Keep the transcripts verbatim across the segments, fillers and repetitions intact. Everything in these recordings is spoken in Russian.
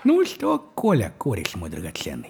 Ну что, Коля, кореш мой драгоценный,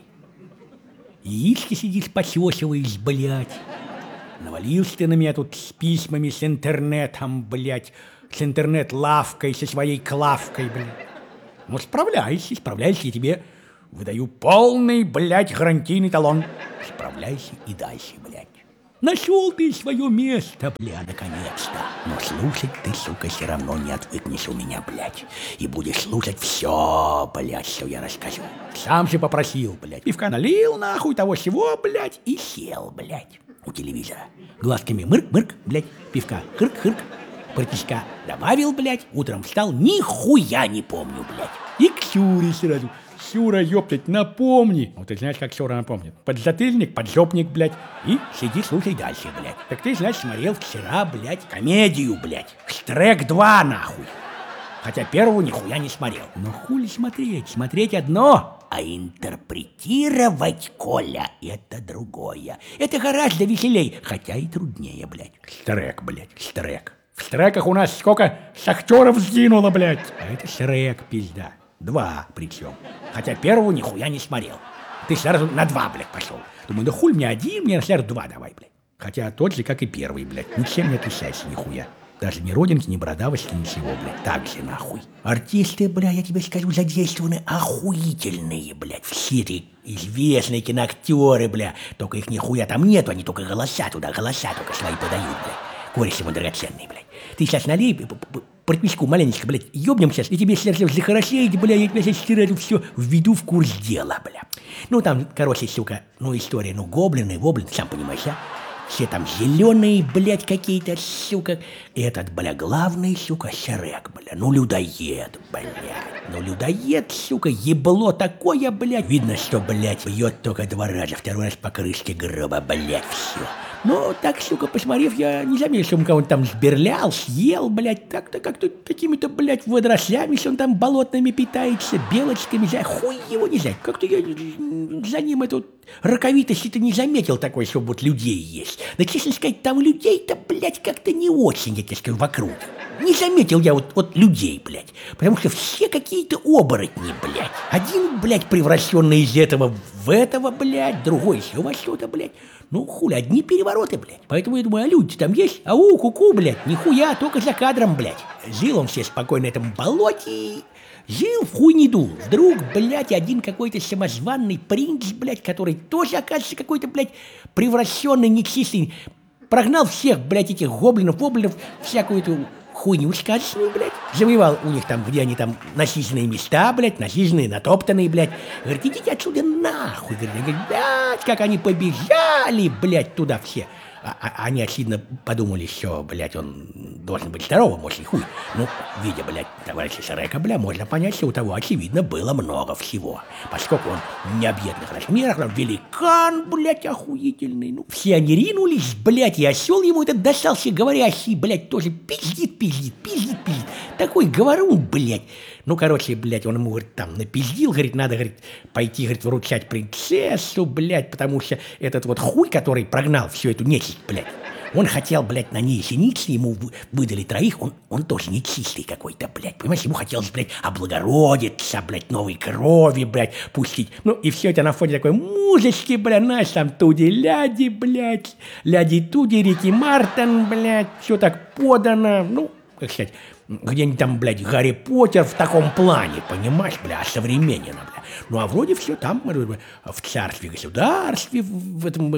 яички сидишь, посесываешь, блядь. Навалился ты на меня тут с письмами, с интернетом, блядь, с интернет-лавкой, со своей клавкой, блядь. Ну, справляйся, справляйся, я тебе выдаю полный, блядь, гарантийный талон. Справляйся и дальше, блядь. Нашел ты свое место, бля, наконец-то. Но слушать ты, сука, все равно не отвыкнешь у меня, блядь. И будешь слушать все, блядь, что я расскажу. Сам же попросил, блядь. Пивка налил, нахуй, того всего, блядь, и сел, блядь, у телевизора. Глазками мырк-мырк, блядь, пивка хырк-хырк. Протишка добавил, блядь, утром встал, нихуя не помню, блядь. И к Сюре сразу. Сюра, ёптать, напомни. Ну, ты знаешь, как Сюра напомнит. Подзатыльник, поджопник, блядь. И сиди, слушай дальше, блядь. Так ты, значит, смотрел вчера, блядь, комедию, блядь. Штрек два, нахуй. Хотя первую нихуя не смотрел. Но хули смотреть? Смотреть одно, а интерпретировать, Коля, это другое. Это гораздо веселей, хотя и труднее, блядь. Штрек, блядь, Штрек. В Штреках у нас сколько шахтеров сгинуло, блядь. А это Шрек, пизда. Два причем. Хотя первого нихуя не смотрел. Ты сразу на два, блядь, пошел. Думаю, да хуй мне один, мне сразу два давай, блядь. Хотя тот же, как и первый, блядь. Ничем не отличается нихуя. Даже ни родинки, ни бородавости, ничего, блядь. Так же нахуй. Артисты, бля, я тебе скажу, задействованы охуительные, блядь. Все эти известные киноактеры, бля. Только их нихуя там нету, они только голоса туда, голоса только свои подают, блядь. Кореш ему драгоценный, блядь. Ты сейчас налей портвичку маленечко, блядь, ёбнем сейчас, и тебе сердце захорошеет, бля, я тебя сейчас сразу все введу в курс дела, бля. Ну, там, короче, сука, ну, история, ну, гоблины, воблин, сам понимаешь, а? Все там зеленые, блядь, какие-то, сука. И этот, бля, главный, сука, Шрек, бля, ну, людоед, блядь. Ну, людоед, сука, ебло такое, блядь. Видно, что, блядь, бьет только два раза, второй раз по крышке гроба, блядь, все. Ну, так, сука, посмотрев, я не заметил, что он кого-то там сберлял, съел, блядь, так-то как-то какими-то, блядь, водорослями, что он там болотными питается, белочками, за хуй его не знаю. Как-то я за ним эту раковитость-то не заметил такой, что вот людей есть. Да, честно сказать, там людей-то, блядь, как-то не очень, я тебе скажу, вокруг. Не заметил я вот, вот людей, блядь, потому что все какие-то оборотни, блядь. Один, блядь, превращенный из этого в этого, блядь, другой еще во что-то, блядь. Ну, хули, одни перевороты, блядь. Поэтому я думаю, а люди там есть? Ау, ку-ку, блядь, нихуя, только за кадром, блядь. Жил он все спокойно на этом болоте, жил, в хуй не дул. Вдруг, блядь, один какой-то самозванный принц, блядь, который тоже, оказывается, какой-то, блядь, превращенный, нечистый, прогнал всех, блядь, этих гоблинов, воблинов, всякую эту хуйню сказочную, блядь. Завоевал у них там, где они там, насиженные места, блядь, насиженные, натоптанные, блядь. Говорит, идите отсюда нахуй. Говорит, блядь, как они побежали, блядь, туда все. А, а, они, очевидно, подумали, что, блядь, он должен быть здоровым, может, и хуй. Ну, видя, блядь, товарища Шрека, бля, можно понять, что у того, очевидно, было много всего. Поскольку он в необъятных размерах, он великан, блядь, охуительный. Ну, все они ринулись, блядь, и осел ему этот достался говорящий, блядь, тоже пиздит, пиздит, пиздит, пиздит. Такой говорун, блядь. Ну, короче, блядь, он ему, говорит, там, напиздил, говорит, надо, говорит, пойти, говорит, выручать принцессу, блядь, потому что этот вот хуй, который прогнал всю эту нечисть, блядь, он хотел, блядь, на ней жениться, ему выдали троих, он, он тоже нечистый какой-то, блядь, понимаешь, ему хотелось, блядь, облагородиться, блядь, новой крови, блядь, пустить, ну, и все это на фоне такой музычки, блядь, знаешь, там, туди-ляди, блядь, ляди-туди, Рики Мартин, блядь, все так подано, ну, как сказать, где-нибудь там, блядь, Гарри Поттер в таком плане, понимаешь, бля, осовремененно, бля. Ну, а вроде все там, в царстве, государстве, в этом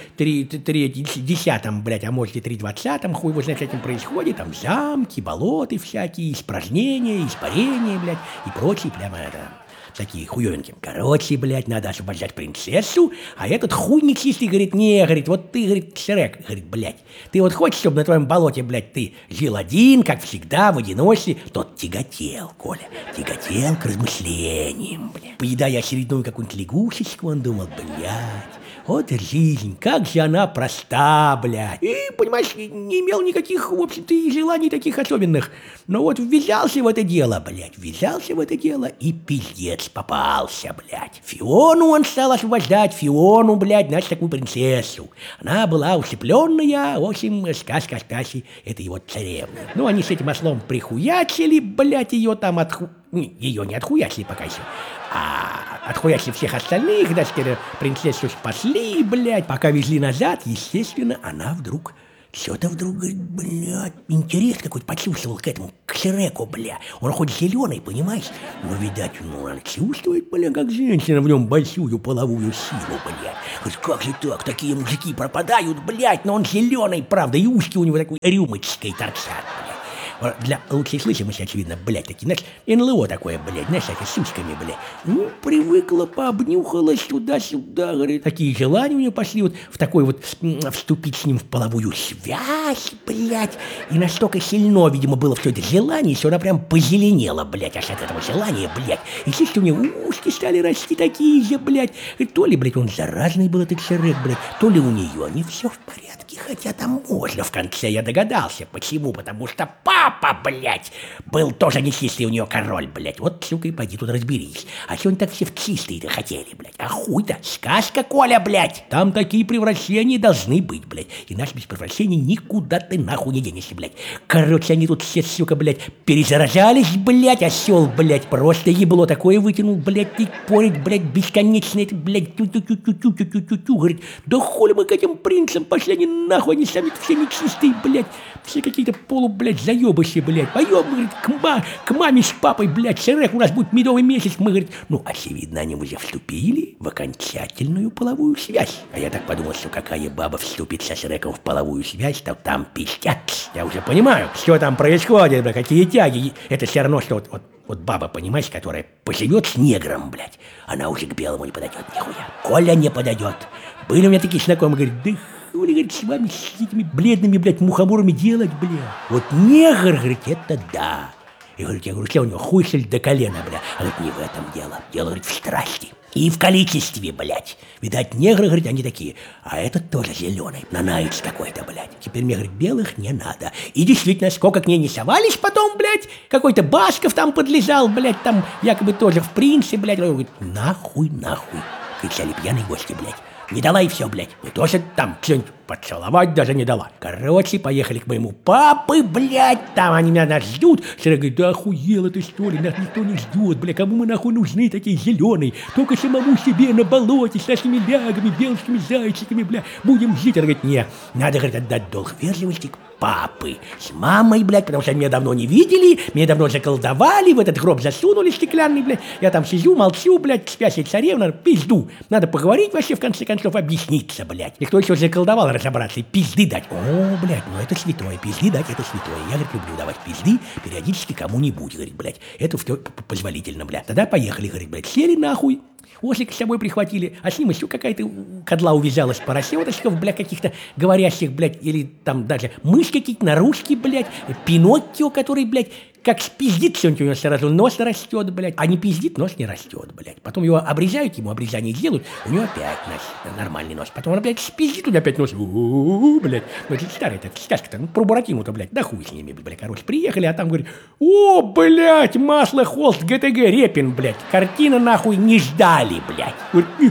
три-десятом, блядь, а может и три-двадцатом, хуй его знает, что этим происходит, там замки, болоты всякие, испражнения, испарения, блядь, и прочие, прямо это... такие хуёвенькие. Короче, блядь, надо освобождать принцессу, а этот хуй нечистый говорит, не, говорит, вот ты, говорит, Шрек, говорит, блядь, ты вот хочешь, чтобы на твоем болоте, блядь, ты жил один, как всегда, в одиночестве, тот тяготел, Коля, тяготел к размышлениям, блядь. Поедая очередную какую-нибудь лягушечку, он думал, блядь, вот жизнь, как же она проста, блядь. И, понимаешь, не имел никаких, в общем-то, и желаний таких особенных. Но вот ввязался в это дело, блядь, ввязался в это дело и пиздец попался, блядь. Фиону он стал освобождать, Фиону, блядь, значит, такую принцессу. Она была усыпленная, в общем, сказка Стаси, это его царевна. Ну, они с этим ослом прихуячили, блядь, ее там отху... Ее не отхуячили пока еще. А отхуячили всех остальных, значит, принцессу спасли, блядь. Пока везли назад, естественно, она вдруг... Что-то вдруг, говорит, блядь, интерес какой-то почувствовал к этому, к Шреку, бля. Он хоть зеленый, понимаешь? Но, видать, ну, он чувствует, бля, как женщина в нем большую половую силу, блядь. Говорит, как же так, такие мужики пропадают, блядь, но он зеленый, правда, и ушки у него такой рюмочкой торчат, блядь. Для лучшей слышимости, очевидно, блядь, такие, знаешь, эн эл о такое, блядь, знаешь, всякие с сучками, блядь. Ну, привыкла, пообнюхалась туда-сюда, говорит. Такие желания у нее пошли вот в такой вот, вступить с ним в половую связь, блядь. И настолько сильно, видимо, было все это желание, что она прям позеленела, блядь, аж от этого желания, блядь. И чисто у нее ушки стали расти такие же, блядь. И то ли, блядь, он заразный был, этот Шрек, блядь, то ли у нее не все в порядке, хотя там можно в конце, я догадался. Почему? Потому что папа, блядь, был тоже нечистый у нее король, блядь. Вот, сука, и пойди тут разберись. А что они так все в чистые-то хотели, блядь? А хуй-то, сказка, Коля, блядь. Там такие превращения должны быть, блядь. Иначе без превращений никуда ты нахуй не денешься, блядь. Короче, они тут все, сука, блядь, перезаражались, блядь, осел, блядь. Просто ебло такое вытянул, блядь, и порит, блядь, бесконечно, это, блядь, тю-тю-тю-тю-тю-тю-тю-тю. Говорит, да хули мы к этим принцам пошли, они нахуй, они сами все нечистые, блядь. Все какие-то полу, блядь, заебыши, блядь. Поем, говорит, к, ма к маме с папой, блядь, Шрек, у нас будет медовый месяц. Мы, говорит, ну, очевидно, они уже вступили в окончательную половую связь. А я так подумал, что какая баба вступит со Шреком в половую связь, то там пиздец. Я уже понимаю, что там происходит, блядь, какие тяги. Это все равно, что вот, вот, вот баба, понимаешь, которая поживет с негром, блядь, она уже к белому не подойдет нихуя. Коля не подойдет. Были у меня такие знакомые, говорит, да хули, говорит, с вами, с этими бледными, блядь, мухоморами делать, блядь. Вот негр, говорит, это да. И говорит, я говорю, что у него хуй, что ли, до колена, бля. А говорит, не в этом дело. Дело, говорит, в страсти. И в количестве, блядь. Видать, негры, говорит, они такие. А этот тоже зеленый, нанаец какой-то, блядь. Теперь мне, говорит, белых не надо. И действительно, сколько к ней не совались потом, блядь. Какой-то Басков там подлезал, блядь, там якобы тоже в принце, блядь. Он говорит, нахуй, нахуй. Кричали пьяные гости, блядь. Не дала и все, блядь. Не то, что там что-нибудь поцеловать даже не дала. Короче, поехали к моему папы, блядь. Там они меня нас ждут. Шрек говорит, да охуела ты, что ли? Нас никто не ждет, блядь. Кому мы нахуй нужны такие зеленые? Только самому себе на болоте с нашими лягами, белскими зайчиками, блядь. Будем жить. Он говорит, не, надо, говорит, отдать долг вежливости к папы. С мамой, блядь, потому что они меня давно не видели. Меня давно заколдовали, в этот гроб засунули стеклянный, блядь. Я там сижу, молчу, блядь, спящая царевна, пизду. Надо поговорить вообще, в конце концов, объясниться, блядь. И кто еще заколдовал, разобраться и пизды дать. О, блядь, ну это святое, пизды дать, это святое. Я, говорит, люблю давать пизды периодически кому-нибудь, говорит, блядь. Это все позволительно, блядь. Тогда поехали, говорит, блядь, сели нахуй. Ослика с собой прихватили, а с ним еще какая-то кодла увязалась, поросеночков, блядь, каких-то говорящих, блядь, или там даже мышь какие-то, наружки, блядь, Пиноккио, который, блядь, как спиздит что-нибудь, у него сразу нос растет, блядь, а не пиздит, нос не растет, блядь. Потом его обрезают, ему обрезание делают, у него опять нос, нормальный нос. Потом он опять спиздит, у него опять нос, у-у-у, блядь. Ну, это старая-то сказка-то, ну, про Буратино-то, блядь, да хуй с ними, блядь, короче. Приехали, а там, говорит, о, блядь, масло, холст, гэ тэ гэ, Репин, блядь. Картина, нахуй, не ждали, блядь. Говорит,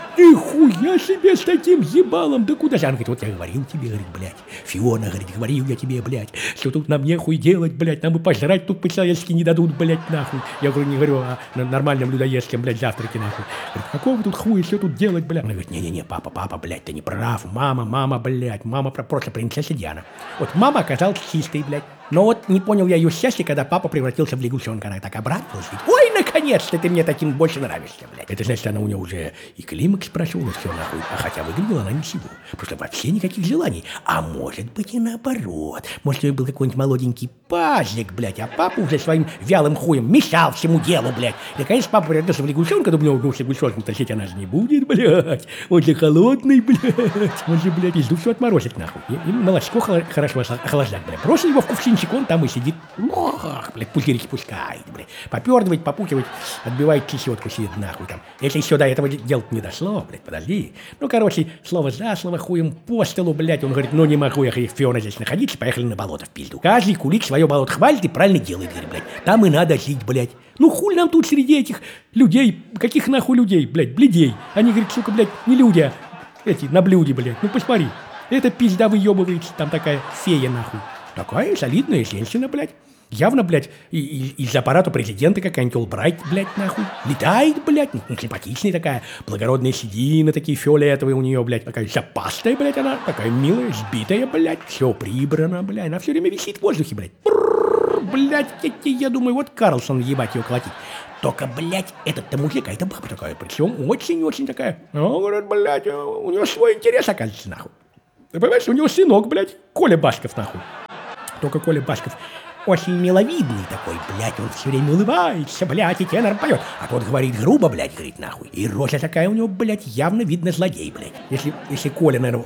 нихуя себе с таким ебалом, да куда же? Она говорит, вот я говорил тебе, говорит, блядь, Фиона, говорит, говорил я тебе, блядь, что тут нам нехуй делать, блядь, нам и пожрать тут по-человечески не дадут, блядь, нахуй. Я говорю, не говорю о нормальном людоедском, блядь, завтраке, нахуй. Говорит, какого тут хуя, что тут делать, блядь? Она говорит, не-не-не, папа, папа, блядь, ты не прав, мама, мама, блядь, мама, просто принцесса Диана. Вот мама оказалась чистой, блядь. Но вот не понял я ее счастье, когда папа превратился в лягушонка. Она так обрадовалась. Ой, наконец-то ты мне таким больше нравишься, блядь. Это значит, она у нее уже и климакс прошел, и все нахуй. А хотя выглядела она ничего. Просто вообще никаких желаний. А может быть и наоборот. Может, у нее был какой-нибудь молоденький пазик, блядь, а папа уже своим вялым хуем мешал всему делу, блядь. И, наконец, папа превратился в лягушонка, думал, ну, с лягушонком тащить она же не будет, блядь. Он же холодный, блядь. Он же, блядь, пизду все отморозит, нахуй. И, и молочко хорошо охлаждать, блядь. Бросил его в кувшинчик, он там и сидит, ох, блядь, пузырики пускает, блядь, попердывает, попукивает, отбивает чесетку, сидит нахуй там. Если еще до этого делать не дошло, блядь, подожди. Ну, короче, слово за слово, хуем по столу, блядь, он говорит, ну, не могу я, Фиона, здесь находиться, поехали на болото в пизду. Каждый кулик свое болото хвалит и правильно делает, говорит, блядь, там и надо жить, блядь. Ну, хуй нам тут среди этих людей, каких нахуй людей, блядь, бледей. Они, говорит, сука, блядь, не люди, а эти, на блюде, блядь, ну, посмотри. Это пизда выебывается, там такая фея, нахуй. Такая солидная женщина, блядь. Явно, блядь, и, и, из аппарата президента какая-нибудь Олбрайт, блядь, нахуй. Летает, блядь, ну, симпатичная такая, благородные седины такие фиолетовые у нее, блядь, такая вся пастая, блядь, она, такая милая, сбитая, блядь, все прибрано, блядь, она все время висит в воздухе, блядь. Брррр, блядь, я, я думаю, вот Карлсон, ебать, ее колотить. Только, блядь, этот-то мужик, а это баба такая, причем очень-очень такая. Он говорит, блядь, у него свой интерес, оказывается, нахуй. Ты понимаешь, у него сынок, блядь, Коля Басков, нахуй. Только Коля Басков очень миловидный такой, блядь, он все время улыбается, блядь, и тенор поет. А тот говорит грубо, блядь, говорит, нахуй. И рожа такая у него, блядь, явно видно злодей, блядь. Если, если Коля, наверное,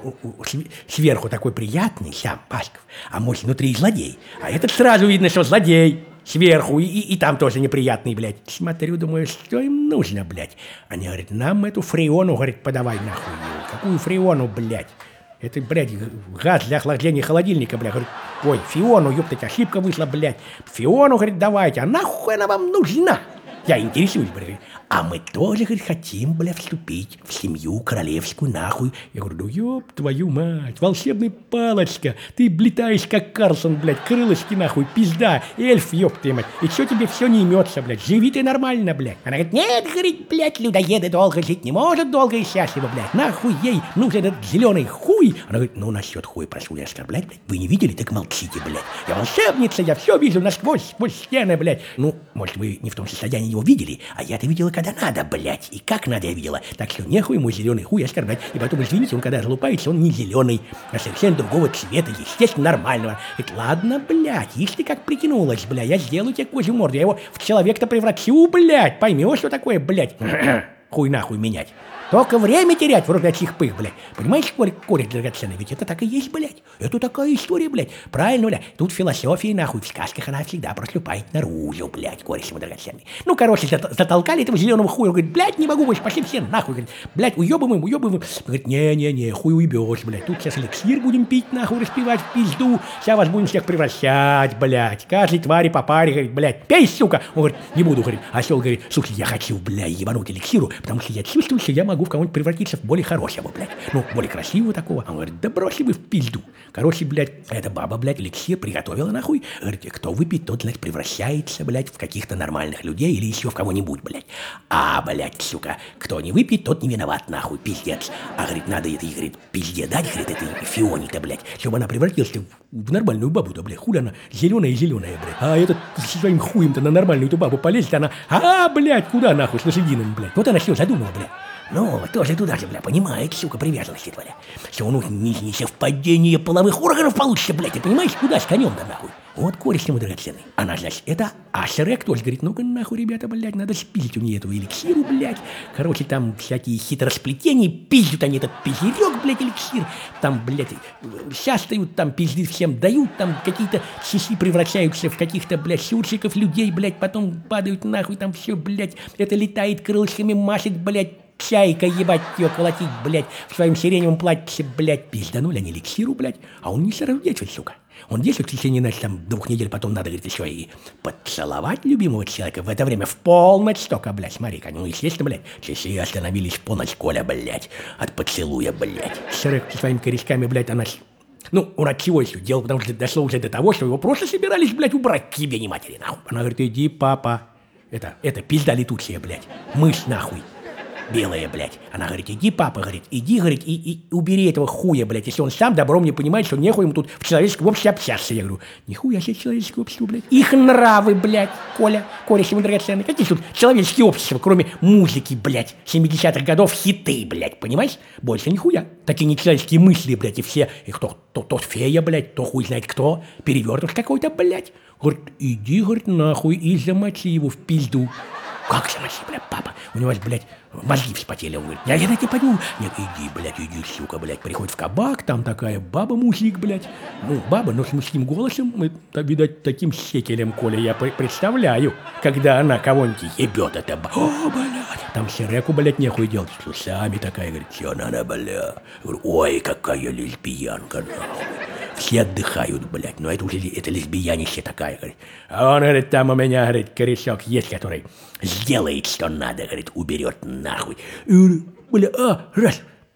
сверху такой приятный, сам Басков, а может, внутри злодей. А этот сразу видно, что злодей. Сверху, и, и, и там тоже неприятный, блядь. Смотрю, думаю, что им нужно, блядь. Они говорят, нам эту фреону, говорит, подавай нахуй. Какую фреону, блядь? Это, блядь, газ для охлаждения холодильника, блядь. Говорит, ой, фиону, ёптать, ошибка вышла, блядь. Фиону, говорит, давайте, а нахуй она вам нужна? Я интересуюсь, блядь. А мы тоже, говорит, хотим, блядь, вступить в семью королевскую, нахуй. Я говорю, ну ёб твою мать, волшебная палочка. Ты блетаешь, как Карлсон, блядь, крылышки, нахуй, пизда, эльф, ёб твою мать. И чё тебе все не имется, блядь, живи ты нормально, блядь. Она говорит, нет, говорит, блядь, людоеды долго жить не может, долго и счастливо, блядь. Нахуй ей нужен этот зеленый хуй. Она говорит, ну насчет хуя прошу не оскорблять, блядь. Вы не видели, так молчите, блядь. Я волшебница, я все вижу насквозь, сквозь стены, блядь. Ну, может, вы не в том состоянии его видели, а я-то видела, когда надо, блядь, и как надо я видела. Так что нехуй ему зеленый хуй оскорблять. И потом, извините, он когда залупается, он не зеленый, а совершенно другого цвета, естественно, нормального. Это ладно, блядь, если как прикинулась, блядь, я сделаю тебе козью морду, я его в человека-то превращу, блядь, поймешь, что такое, блядь, хуй нахуй менять. Только время терять в рогатых пых, блядь. Понимаешь, корень драгоценный, ведь это так и есть, блядь. Это такая история, блядь. Правильно, блядь. Тут философия, нахуй, в сказках она всегда проступает наружу, блядь, корень его драгоценный. Ну, короче, затолкали этого зеленого хуя, говорит, блядь, не могу больше, пошли все нахуй, говорит, блядь, уебываем, уебываем. Говорит, не-не-не, хуй уебешь, блядь. Тут сейчас эликсир будем пить, нахуй, распивать в пизду. Сейчас вас будем всех превращать, блядь. Каждой твари по паре, говорит, блядь, пей, сука. Он говорит, не буду, говорит. Осел говорит, слушай, я хочу, блядь, ебануть эликсиру, потому что я чувствую, что я могу в кого-нибудь превратиться в более хорошего, блядь. Ну, более красивого такого. Он говорит, да брось вы в пизду. Короче, блядь, эта баба, блядь, эликсир приготовила, нахуй. Говорит, кто выпьет, тот, блядь, превращается, блядь, в каких-то нормальных людей или еще в кого-нибудь, блядь. А, блядь, сука, кто не выпьет, тот не виноват, нахуй, пиздец. А, говорит, надо этой, говорит, пизде дать, говорит, этой Фионе-то, блядь, чтобы она превратилась в нормальную бабу-то, блядь. Хули она зеленая-зеленая, блядь. А этот со своим хуем-то на нормальную эту бабу полезет, она, а, блядь, куда нахуй с лошадиным, блядь. Вот она все задумала, блядь. Ну, тоже туда же, бля, понимает, сука, привязанности твоя. Все, ну, несовпадение половых органов получится, блядь, ты понимаешь, куда с конем-то, нахуй? Вот кореш ему драгоценный. Она, значит, это Ашерек тоже говорит, ну-ка, нахуй, ребята, блядь, надо спилить у нее этого эликсиру, блядь. Короче, там всякие хитросплетения, пиздят они этот пизерек, блядь, эликсир. Там, блядь, счастают, там пизды всем дают, там какие-то сиси превращаются в каких-то, блядь, сурчиков, людей, блядь, потом падают нахуй, там все, блядь, это летает крылышками, машет, блядь. Чайка, ебать, ее колотить, блядь, в своем сиреневом платье, блядь, пизданули они эликсиру, блядь, а он не сразу действует, сука. Он действует в течение, значит, там, двух недель, потом надо, говорит, еще и поцеловать любимого человека. В это время в полночь только, блядь, смотри-ка, ну, естественно, блядь, часы остановились в полночь, Коля, блядь, от поцелуя, блядь. Шерек со своими корешками, блядь, она... Ну, он от чего еще делал, потому что дошло уже до того, что его просто собирались, блядь, убрать к тебе, не матери, нахуй. Она говорит, иди, папа, это, это пизда летучая, блядь, мышь, нахуй. Белая, блядь. Она говорит, иди, папа, говорит, иди, говорит, и, и убери этого хуя, блядь, если он сам добром не понимает, что нехуй ему тут в человеческом обществе общаться. Я говорю, нихуя себе человеческое общество, блядь. Их нравы, блядь, Коля, кореш ему драгоценный. Какие тут человеческие общества, кроме музыки, блядь, семидесятых годов, хиты, блядь, понимаешь? Больше нихуя. Такие нечеловеческие мысли, блядь, и все, и кто, то, то фея, блядь, то хуй знает кто, перевертыш какой-то, блядь. Говорит, иди, говорит, нахуй, и замочи его в пизду. Как замочи, блядь, папа? У него, блядь, мозги вспотели. Он говорит, я, я не пойду. Нет, иди, блядь, иди, сука, блядь. Приходит в кабак, там такая баба-мужик, блядь. Ну, баба, но с мужским голосом, мы, видать, таким секелем, Коля, я представляю, когда она кого-нибудь ебет, это баба. О, блядь, там Шереку, блядь, нехуй делать. С усами такая, говорит, все надо, блядь. Говорю, ой, какая лесбиянка, нахуй. Все отдыхают, блядь, но это уже это лесбиянище такая, говорит. А он, говорит, там у меня, говорит, корешок есть, который сделает, что надо, говорит, уберет нахуй. И говорю, бля, а, раз,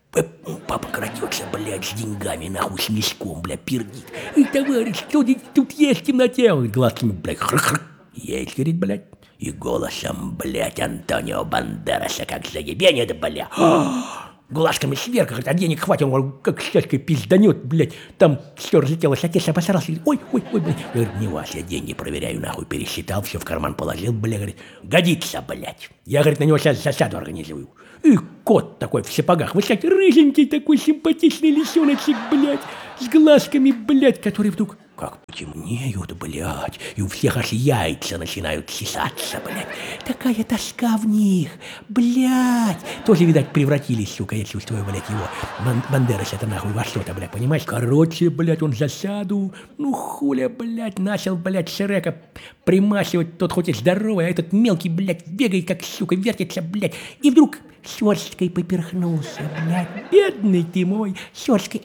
Папа крадется, блядь, с деньгами, нахуй, с мешком, блядь, пердит. И, товарищ, что тут есть в темноте? Он глазками, блядь, хр-хр. Есть, говорит, блядь. И голосом, блядь, Антонио Бандераса, как заебенет, блядь. Глазками сверху, говорит, а денег хватит, он как щечкой пизданет, блядь. Там все разлетелось, отец обосрался, говорит, ой, ой, ой, блядь. Я говорю, не вас, я деньги проверяю, нахуй, пересчитал, все в карман положил, блядь, говорит, годится, блядь. Я, говорит, на него сейчас засаду организую. И кот такой в сапогах, вы знаете, рыженький такой симпатичный лисеночек, блядь, с глазками, блядь, который вдруг как потемнеют, блядь, и у всех аж яйца начинают чесаться, блядь. Такая тоска в них, блядь. Тоже, видать, превратились, сука, я чувствую, блядь, его. Бан- Бандерас это нахуй во что-то, блядь, понимаешь? Короче, блядь, он засаду, ну хуля, блядь, начал, блядь, Шрека примасивать, тот хоть и здоровый, а этот мелкий, блядь, бегает, как, сука, вертится, блядь. И вдруг щёчкой поперхнулся, блядь, бедный ты мой, щёчкой.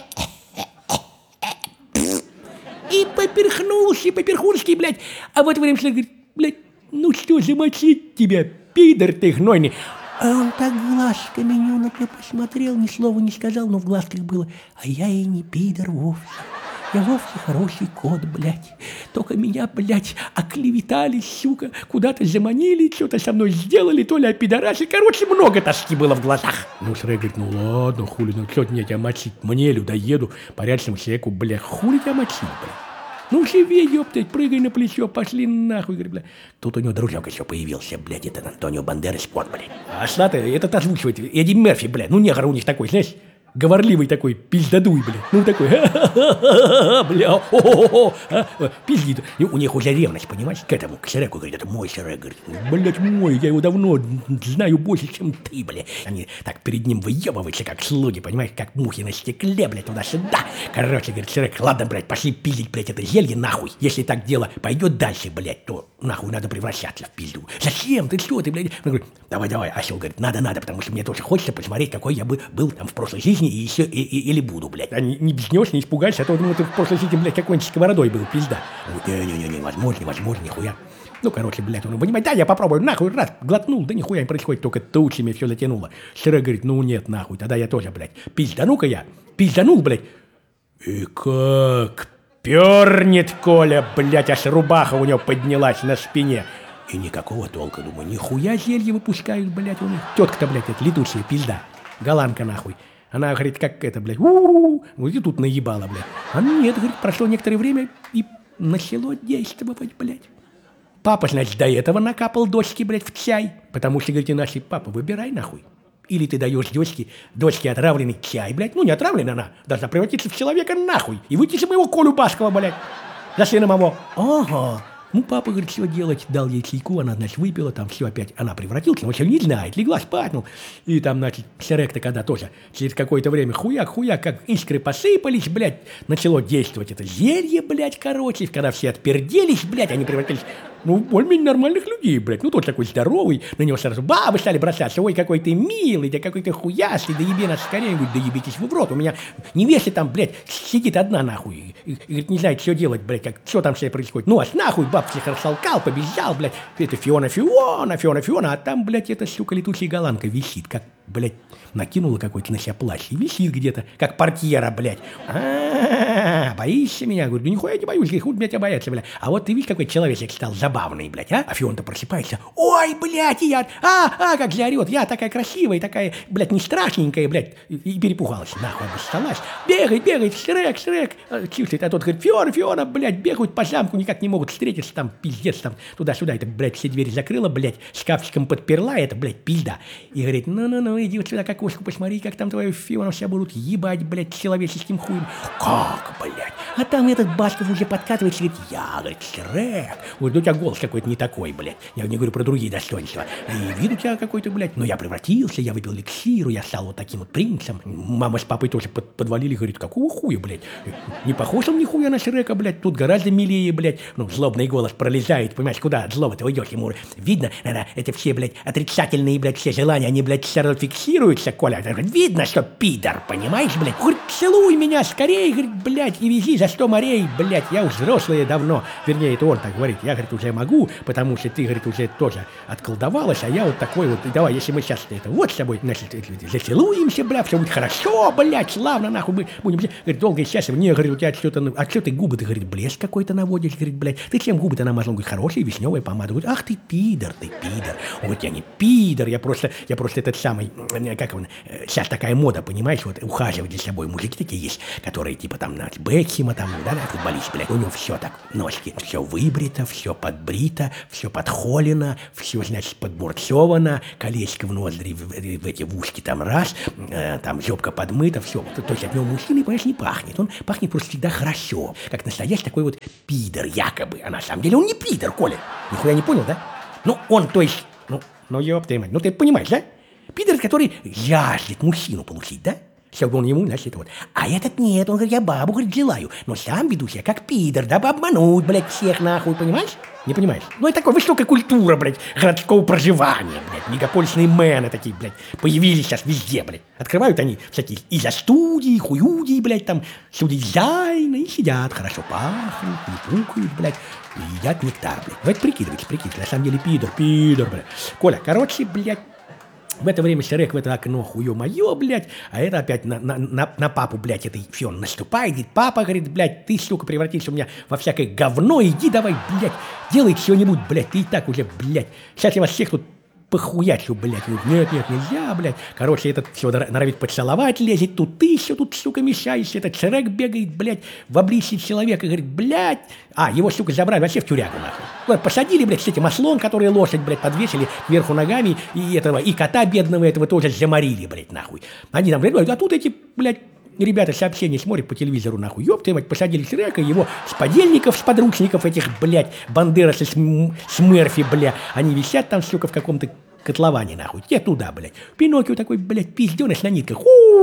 И поперхнулся, поперхнулся, блядь. А в это время человек говорит, блядь, ну что, замочить тебя, пидор ты гнойный. А он так глазками на тебя посмотрел, ни слова не сказал, но в глазках было, а я и не пидор вовсе. Я вовсе хороший кот, блядь. Только меня, блядь, оклеветали, сука, куда-то заманили, что-то со мной сделали, то ли опидорасы. Короче, много тоски было в глазах. Ну, Шрек говорит, ну ладно, хули, ну что мне тебя мочить? Мне, людоеду, порядочному человеку, блядь, хули тебя мочить, блядь? Ну, живи, ёптать, прыгай на плечо, пошли нахуй, говорит, блядь. Тут у него дружок еще появился, блядь, это Антонио Бандерас, кот, блядь. А Шлата этот озвучивает Эдди Мерфи, блядь, ну негр у них такой, знаешь, говорливый такой, пиздодуй, блядь. Ну, такой, бля, о-о-о, пиздит. И у них уже ревность, понимаешь, к этому, к Шреку, говорит, это мой Шрек, говорит, блядь, мой, я его давно знаю больше, чем ты, блядь. Они так перед ним выебываются, как слуги, понимаешь, как мухи на стекле, блядь, туда-сюда. Короче, говорит, Шрек, ладно, блядь, пошли пиздить, блядь, это зелье, нахуй. Если так дело пойдет дальше, блядь, то нахуй надо превращаться в пизду. Зачем? Ты что, ты, блядь? Он говорит, давай-давай, осел, говорит, надо-надо, потому что мне тоже хочется посмотреть, какой я бы был там в прошлой жизни, и еще, и, и, или буду, блядь. А не, не бзнешь, не испугайся, а то, ну, ты в прошлой жизни, блядь, какой-нибудь сковородой был, пизда. Не-не-не, невозможно, невозможно, нихуя. Ну, короче, блядь, он, понимаете, да, я попробую, нахуй, раз, глотнул, да нихуя не происходит, только тучами все затянуло. Шрек говорит, ну нет, нахуй, тогда я тоже, блядь, пиздану-ка я, пизданул, блядь. И как пернет Коля, блядь, аж рубаха у него поднялась на спине. И никакого толка, думаю, нихуя зелье выпускают, блядь, у них. Тетка-то, блядь, это летучая пизда, голландка, нахуй. Она говорит, как это, блядь, у-у-у, вот и тут наебала, блядь. А нет, говорит, прошло некоторое время и начало действовать, блядь. Папа, значит, до этого накапал дочке, блядь, в чай, потому что, говорит, иначе, папа, выбирай, нахуй. Или ты даешь дочке, дочке отравленный чай, блядь, ну не отравленный она, должна превратиться в человека, нахуй, и выйти за моего Колю Баскова, блядь, за сына моего. Ага. Ну, папа, говорит, что делать, дал ей чайку, она, значит, выпила, там все опять, она превратилась, но вообще не знает, легла спать, ну, и там, значит, Шрек-то когда тоже, через какое-то время хуяк-хуяк, как искры посыпались, блядь, начало действовать это зелье, блядь, короче, когда все отперделись, блядь, они превратились, ну, более-менее нормальных людей, блядь, ну, тот такой здоровый, на него сразу бабы стали бросаться, ой, какой ты милый, да какой ты хуястый, да еби нас скорее, говорит, да ебитесь вы в рот, у меня невеста там, блядь, сидит одна, нахуй, и, и, говорит, не знает, что делать, блядь, как, что там все происходит, ну, аж нахуй, баб всех рассалкал, побежал, блядь, это Фиона, Фиона, Фиона, Фиона, а там, блядь, эта, сука, летучая голландка висит, как, блядь, накинула какой-то на себя плащ и висит где-то, как портьера, блядь. А-а-а, боишься меня? Говорю, да нихуя не боюсь, хуй меня тебя бояться, блядь. А вот ты видишь, какой человечек стал забавный, блядь, а? А Фион-то просыпается, ой, блядь, и я, а, а, как заорет, я такая красивая, такая, блядь, не страшненькая, блядь, и, и перепугалась, нахуй, обоссалась. Бегает, бегает, Шрек, Шрек, чувствует, а тот говорит, Фиона, Фиона, блядь, бегают по замку, никак не могут встретиться, там, пиздец, там, туда-сюда, это, блядь, все двери закрыла, блядь, шкафчиком подперла, это, блядь, пизда. И говорит, ну-ну-ну, иди вот сюда, как кошку, посмотри, как там твою Фиону все будут ебать, блядь, человеческим хуем. Как, блядь? А там этот Басков уже подкатывается и говорит, я, говорит, Шрек. Говорит, у тебя голос какой-то не такой, блядь. Я не говорю про другие достоинства. И вид у тебя какой-то, блядь. Но я превратился, я выпил эликсиру, я стал вот таким вот принцем. Мама с папой тоже под, подвалили, говорит, какого хуя, блядь? Не похож он нихуя на Шрека, блядь. Тут гораздо милее, блядь. Ну, злобный голос пролезает, понимаешь, куда от злого ты уйдешь. Ему видно, наверное, это все, блядь, отрицательные, блядь, все желания, они, блядь, Шарлотт фиксируется, Коля. Видно, что пидор, понимаешь, блядь? Говорит, целуй меня скорее, говорит, блядь, и вези за сто морей, блядь. Я уж взрослый давно. Вернее, это он так говорит. Я, говорит, уже могу, потому что ты, говорит, уже тоже отколдовалась, а я вот такой вот. Давай, если мы сейчас это вот с тобой, значит, зацелуемся, блядь, все будет хорошо, блядь, славно, нахуй, мы будем, говорит, долго и счастливо. Не, говорит, у тебя что-то, а что ты губы, ты, говорит, блеск какой-то наводишь, говорит, блядь. Ты чем губы-то намазал? Он говорит, хорошая вишневая помада. Говорит, ах ты пидор, ты пидор. Он говорит, я не пидор, я просто, я просто этот самый, как он, сейчас такая мода, понимаешь, вот ухаживать за собой. Мужики такие есть, которые типа там, на Бекхема, там, да, да, футболист, блядь, у него все так, ножки, все выбрито, все подбрито, все подхолено, все, значит, подбурцовано, колечко в ноздри, в, в эти в ушки там раз, э, там жопка подмыта, все. То, то есть от него мужчины, понимаешь, не пахнет. Он пахнет просто всегда хорошо, как настоящий такой вот пидор, якобы. А на самом деле он не пидор, Коля. Нихуя не понял, да? Ну, он, то есть, ну, ну, ёб твою мать, ну, ты понимаешь, да? Пидор, который жаждет мужчину получить, да? Чтобы он ему, значит, вот. А этот нет, он говорит, я бабу, говорит, желаю. Но сам веду себя как пидор, дабы обмануть, блядь, всех нахуй, понимаешь? Не понимаешь? Ну, это такая высокая культура, блядь, городского проживания, блядь. Мегаполисные мэны такие, блядь, появились сейчас везде, блядь. Открывают они всякие изо-студии, хуюдии, блядь, там, студии дизайна, и сидят, хорошо пахнут, не пукают, блядь, и едят нектар, блядь. Давайте прикидывайте, прикидывайте, на самом деле пидор, пидор, блядь. Коля, короче, блядь, в это время Шрек в это окно, хуё-моё, блядь, а это опять на, на, на, на папу, блядь, это все, он наступает, говорит, папа, говорит, блядь, ты, сука, превратился у меня во всякое говно, иди давай, блядь, делай что-нибудь, блядь, ты и так уже, блядь, сейчас я вас всех тут похуячу, блядь, нет, нет, нельзя, блядь, короче, этот все норовит поцеловать, лезет, тут ты еще тут, сука, мешаешься, этот Шрек бегает, блядь, в обличье человека, говорит, блядь, а, его, сука, забрали вообще в тюрягу, нахуй, посадили, блядь, с этим ослом, который лошадь, блядь, подвесили кверху ногами, и этого, и кота бедного этого тоже заморили, блядь, нахуй, они там, блядь, а тут эти, блядь, ребята сообщения смотрят по телевизору, нахуй, ёб твою мать, посадили Шрека, его с подельников, с подручников этих, блядь, Бандерасы с, с Мерфи, бля, они висят там, сука, в каком-то котловане, нахуй, те туда, блядь. Пиноккио такой, блядь, пизденыш на нитках,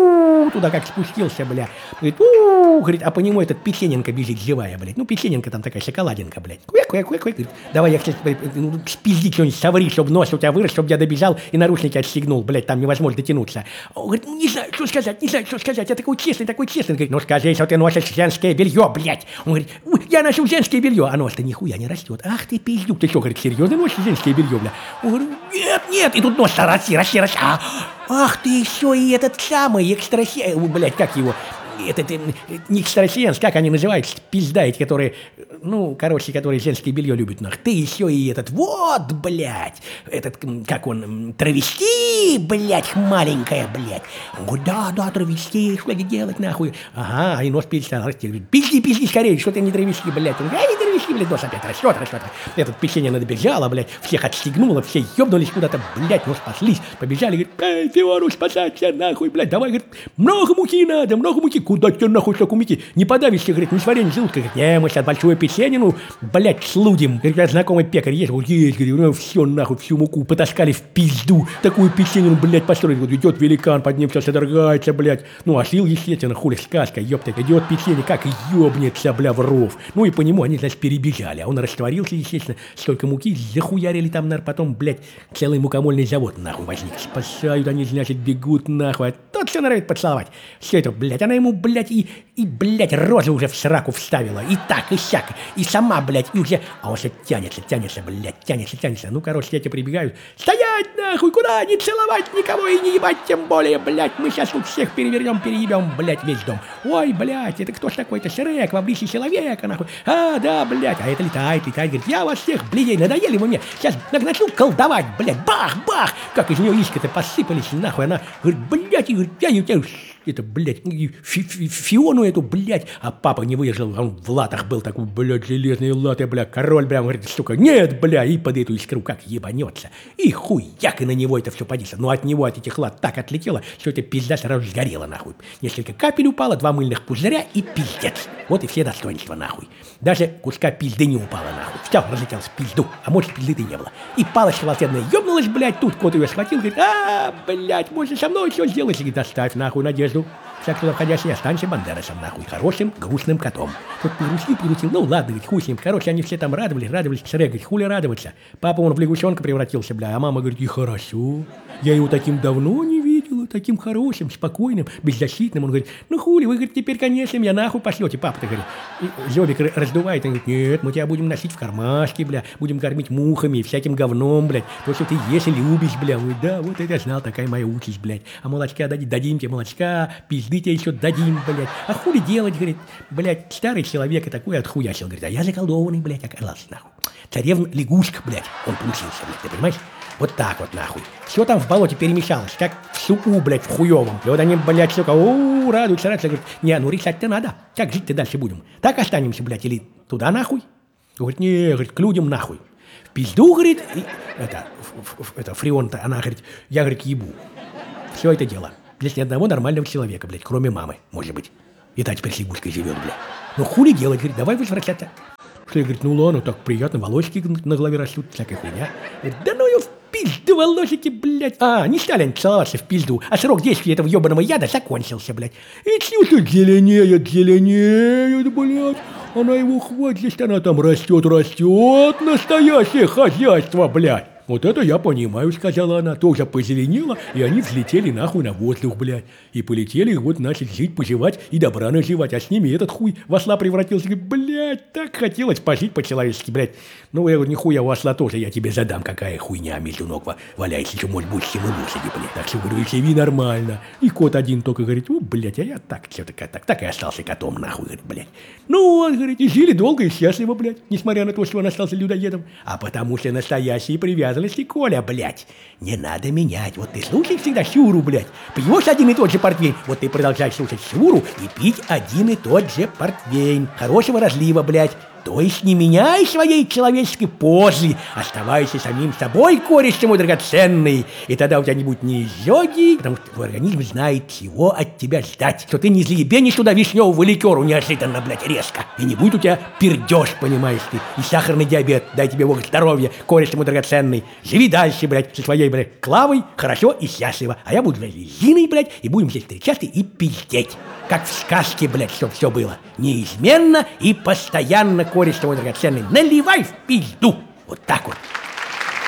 у туда как спустился, бля. Говорит, у говорит, а по нему этот Печененко бежит живая, блядь. Ну, Печененко там такая шоколадинка, блядь. Куя-куя-куя-куя. Говорит, давай я, кстати, спизди что-нибудь, соври, чтобы нос у тебя вырос, чтобы я добежал и наручники отстегнул, блядь, там невозможно дотянуться. Он говорит, не знаю, что сказать, не знаю, что сказать, я такой честный, такой честный. Говорит, ну скажи, что ты носишь женское белье, блядь. Он говорит, я ношу женское белье, а нос-то нихуя не растет. Ах ты пиздюк, ты что, говорит, серьезно носишь женское белье, бля? Он говорит, нет, нет, и тут нос-то расти, расти, расти. А, ах ты еще и этот самый экстрасенс, блядь, как его, этот, не экстрасенс, как они называются, пизда эти, которые, ну, короче, которые женское белье любят, нах. Ты еще и этот, вот, блядь, этот, как он, травести, блядь, маленькая, блядь. Он говорит, да, да, травести, что тебе делать, нахуй? Ага, и нос перестал расти. Говорит, пизди, пизди скорее, что ты не травести, блядь. Он говорит, а не травести, блядь, нос опять растет, растет. Этот печенье надобежало, блядь, всех отстегнуло, все ебнулись куда-то, блядь, нос спаслись, побежали, говорит, эй, Фиору, спасайся, нахуй, блядь, давай, говорит, много муки надо, много муки. Куда тебе нахуй столько муки? Не подавишься, говорит, не с вареньем желудка. Говорит, не, мы сейчас большую печенину, блядь, слудим. Говорит, я знакомый пекарь есть, вот есть, говорит, ну все нахуй, всю муку потаскали в пизду. Такую печенину, блядь, построили. Вот идет великан, под ним все содрогается, блядь. Ну, а слил, естественно, хули сказка, ёпта, идет печенье, как ёбнется, бля, в ров. Ну и по нему они, значит, перебежали. А он растворился, естественно, столько муки, захуярили там, наверное, потом, блядь, целый мукомольный завод, нахуй, возник. Спасают они, значит, бегут, нахуй. А тот все норовит поцеловать. Все это, блядь, она ему, блядь, и, и, блядь, розу уже в сраку вставила. И так, и сяк. И сама, блядь, и уже... А он все тянется, тянется, блядь, тянется, тянется. Ну, короче, эти прибегают. Стоять, нахуй, куда? Не целовать никого и не ебать, тем более, блядь. Мы сейчас тут всех перевернем, переебем, блядь, весь дом. Ой, блядь, это кто ж такой-то? Шрек, в обличье человека, нахуй. А, да, блядь, а это летает, летает. Говорит, я вас всех, блядей, надоели вы мне. Сейчас начну колдовать, блядь, бах, бах. Как из нее искры-то посыпались, нахуй. Она говорит, блядь, и говорит, я не тебя... Это, блядь, фи -фи Фиону эту, блядь, а папа не выдержал, он в латах был такой, блядь, железные латы, блядь, король, блядь, говорит, сука, нет, блядь, и под эту искру как ебанется, и хуяк, и на него это все подится, но от него, от этих лат так отлетело, что эта пизда сразу сгорела, нахуй, несколько капель упало, два мыльных пузыря и пиздец, вот и все достоинства, нахуй, даже куска пизды не упало, нахуй, все, разлетелось в пизду, а может, пизды-то не было, и палочка волшебная ёбнулась, блядь, тут кот ее схватил, говорит, а, блядь, можно со мной все сделать, говорит, оставь, нахуй, Надежду. Всяк, кто входящий, останься Бандерасом, нахуй, хорошим, грустным котом. Тут погрустил, погрустил, ну ладно, говорит, хуй с ним. Короче, они все там радовались, радовались. Шрек говорит, хули радоваться. Папа, он в лягушонка превратился, бля, а мама говорит, и хорошо. Я его таким давно не видел. таким хорошим, спокойным, беззащитным. Он говорит, ну хули, вы, говорит, теперь, конечно, меня нахуй пошлете, папа-то, говорит. И Зёбик раздувает, он говорит, нет, мы тебя будем носить в кармашке, бля, будем кормить мухами и всяким говном, блядь. То, что ты ешь и любишь, бля. Он говорит, да, вот это я знал, такая моя участь, блядь. А молочка дадим, дадим тебе молочка, пизды тебе еще дадим, блядь. А хули делать, говорит, блядь, старый человек и такой отхуячил, говорит, а я заколдованный, блядь, оказался, нахуй. Царевна лягушка, блядь, он получился, блядь, ты понимаешь? Вот так вот, нахуй. Все там в болоте перемешалось, как в супу, блядь, в хуёвом. И вот они, блядь, сука, о, радуются, радуются. Говорят, не, ну решать-то надо. Как жить-то дальше будем? Так останемся, блядь, или туда нахуй? Говорит, не, говорит, к людям нахуй. В пизду, говорит, и, это, в, в, это, Фреон-то, она, говорит, я, говорит, ебу. Все это дело. Здесь ни одного нормального человека, блядь, кроме мамы, может быть. И та теперь с лягушкой живет, блядь. Ну хули делать, говорит, давай возвращаться. Что я, говорит, ну ладно, так приятно, волосики на голове растут, всякая хуйня. Говорит, да ну ее в пизду, волосики, блядь. А, не стали они целоваться в пизду, а срок действия этого ебаного яда закончился, блядь. И что-то зеленеет, зеленеет, блядь. Она его хватит, она там растет, растет, настоящее хозяйство, блядь. Вот это я понимаю, сказала она, тоже позеленела, и они взлетели нахуй на воздух, блядь. И полетели, вот начали жить, поживать и добра наживать, а с ними этот хуй в осла превратился. Говорит, блядь, так хотелось пожить по-человечески, блядь. Ну, я говорю, нихуя у осла тоже, я тебе задам, какая хуйня между ног валяется, еще может быть, чем и лошади, блядь. Так что, говорю, живи нормально. И кот один только говорит, о, блядь, а я так, все-таки так, так и остался котом, нахуй, говорит, блядь. Ну, он, говорит, и жили долго и счастливо, блядь, несмотря на то, что он остался людоедом. А потому что настоящие привязанности, Коля, блядь, не надо менять. Вот ты слушаешь всегда Сюру, блядь, пьешь один и тот же портвейн, вот ты продолжаешь слушать Сюру и пить один и тот же портвейн. Хорошего разлива, блядь. То есть не меняй своей человеческой позы, оставайся самим собой, кореш ты мой драгоценный, и тогда у тебя не будет ни изжоги, потому что твой организм знает, чего от тебя ждать, что ты не заебенишь туда вишневого ликеру неожиданно, блядь, резко, и не будет у тебя пердеж, понимаешь ты, и сахарный диабет, дай тебе Бог здоровья, кореш ты мой драгоценный, живи дальше, блядь, со своей, блядь, Клавой, хорошо и счастливо, а я буду, блядь, Зиной, блядь, и будем здесь встречаться и пиздеть, как в сказке, блядь, чтоб все было, неизменно и постоянно, кореш твой драгоценный, наливай в пизду. Вот так вот.